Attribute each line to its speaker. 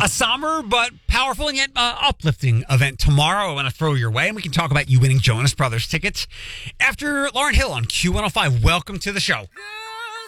Speaker 1: A somber but powerful and yet uplifting event tomorrow I want to throw your way, and we can talk about you winning Jonas Brothers tickets after Lauryn Hill on Q105. Welcome to the show.